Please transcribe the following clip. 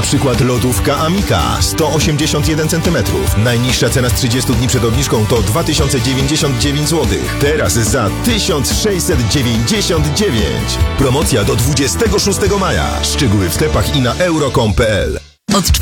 Na przykład lodówka Amika 181 cm. Najniższa cena z 30 dni przed obniżką to 2099 zł. Teraz za 1699. Promocja do 26 maja. Szczegóły w sklepach i na euro.com.pl.